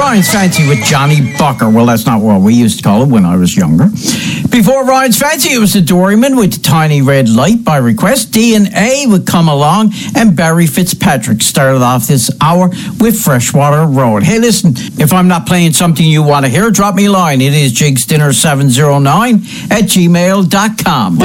Ryan's Fancy with Johnny Bucker. Well, that's not what we used to call it when I was younger. Before Ryan's Fancy, it was the Doryman with Tiny Red Light by request. D&A would Come Along, and Barry Fitzpatrick started off this hour with Freshwater Road. Hey, listen, if I'm not playing something you want to hear, drop me a line. It is jigsdinner709 @gmail.com.